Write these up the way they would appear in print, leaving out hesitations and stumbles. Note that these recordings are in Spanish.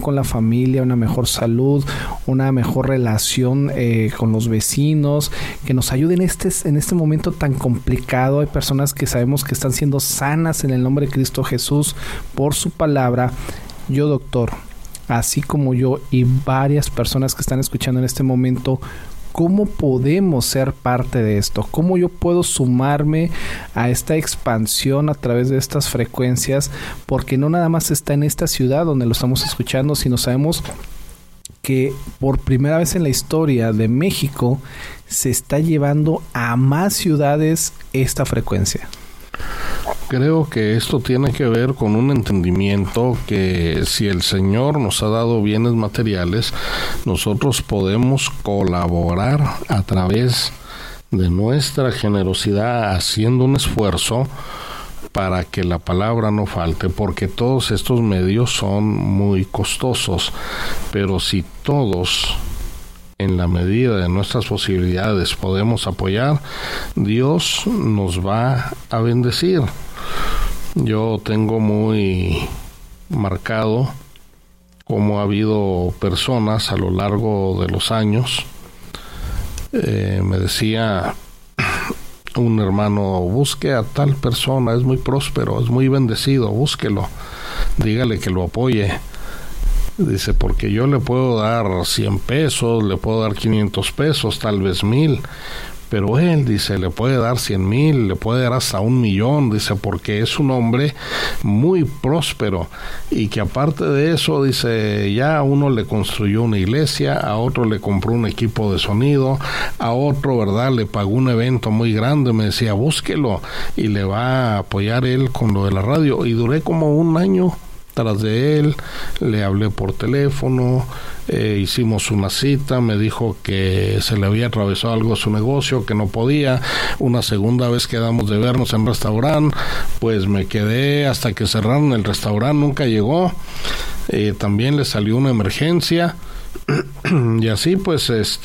con la familia, una mejor salud, una mejor relación con los vecinos, que nos ayuden en este momento tan complicado. Hay personas que sabemos que están siendo sanas en el nombre de Cristo Jesús por su palabra. Yo, doctor, así como yo y varias personas que están escuchando en este momento, ¿cómo podemos ser parte de esto? ¿Cómo yo puedo sumarme a esta expansión a través de estas frecuencias? Porque no nada más está en esta ciudad donde lo estamos escuchando, sino sabemos que por primera vez en la historia de México se está llevando a más ciudades esta frecuencia. Creo que esto tiene que ver con un entendimiento que si el Señor nos ha dado bienes materiales, nosotros podemos colaborar a través de nuestra generosidad haciendo un esfuerzo para que la palabra no falte, porque todos estos medios son muy costosos, pero si todos en la medida de nuestras posibilidades podemos apoyar, Dios nos va a bendecir. Yo tengo muy marcado cómo ha habido personas a lo largo de los años. Me decía un hermano, busque a tal persona, es muy próspero, es muy bendecido, búsquelo, dígale que lo apoye. Dice, porque yo le puedo dar 100 pesos, le puedo dar 500 pesos, tal vez 1000, pero él, dice, le puede dar 100,000, le puede dar hasta 1,000,000, dice, porque es un hombre muy próspero, y que aparte de eso, dice, ya a uno le construyó una iglesia, a otro le compró un equipo de sonido, a otro, ¿verdad?, le pagó un evento muy grande. Me decía, búsquelo, y le va a apoyar él con lo de la radio, y duré como un año tras de él, le hablé por teléfono, hicimos una cita, me dijo que se le había atravesado algo a su negocio, que no podía. Una segunda vez quedamos de vernos en restaurante, pues me quedé hasta que cerraron el restaurante, nunca llegó. También le salió una emergencia y así pues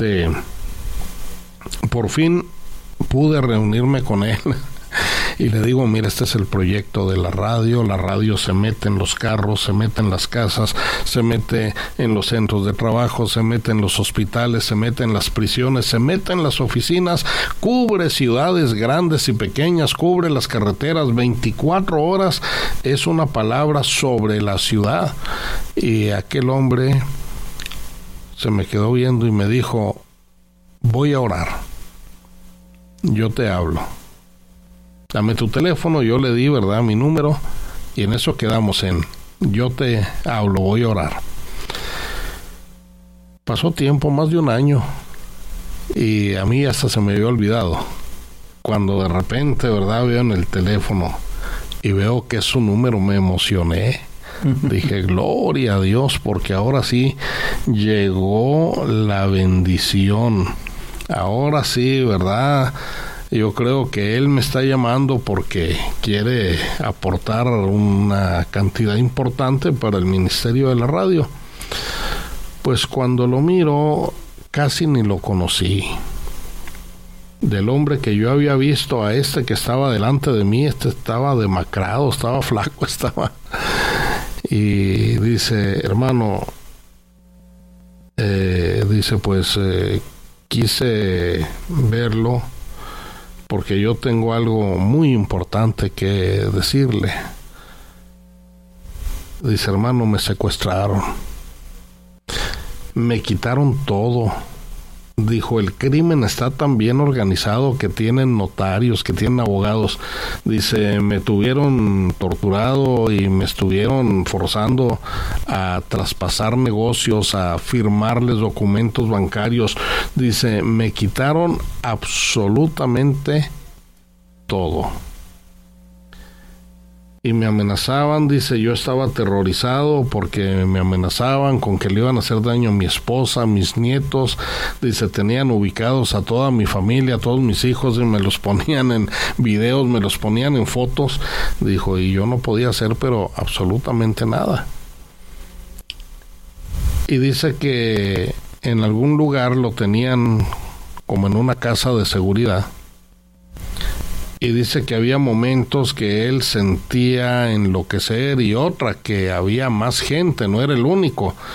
por fin pude reunirme con él. Y le digo, mira, este es el proyecto de la radio se mete en los carros, se mete en las casas, se mete en los centros de trabajo, se mete en los hospitales, se mete en las prisiones, se mete en las oficinas, cubre ciudades grandes y pequeñas, cubre las carreteras 24 horas, es una palabra sobre la ciudad. Y aquel hombre se me quedó viendo y me dijo, voy a orar, yo te hablo. Dame tu teléfono, yo le di, ¿verdad?, mi número, y en eso quedamos en, yo te hablo, voy a orar. Pasó tiempo, más de un año, y a mí hasta se me había olvidado. Cuando de repente, ¿verdad?, veo en el teléfono y veo que es su número, me emocioné. Dije, gloria a Dios, porque ahora sí llegó la bendición. Ahora sí, ¿verdad?, yo creo que él me está llamando porque quiere aportar una cantidad importante para el ministerio de la radio. Pues cuando lo miro, casi ni lo conocí. Del hombre que yo había visto a este que estaba delante de mí, estaba demacrado, estaba flaco, y dice, hermano, dice, pues quise verlo porque yo tengo algo muy importante que decirle. Dice, hermano, me secuestraron, me quitaron todo. Dijo, el crimen está tan bien organizado que tienen notarios, que tienen abogados. Dice, me tuvieron torturado y me estuvieron forzando a traspasar negocios, a firmarles documentos bancarios. Dice, me quitaron absolutamente todo. Y me amenazaban, dice, yo estaba aterrorizado porque me amenazaban con que le iban a hacer daño a mi esposa, a mis nietos. Dice, tenían ubicados a toda mi familia, a todos mis hijos, y me los ponían en videos, me los ponían en fotos. Dijo, y yo no podía hacer pero absolutamente nada. Y dice que en algún lugar lo tenían como en una casa de seguridad. y dice que había momentos que él sentía enloquecer y otra que había más gente, no era el único.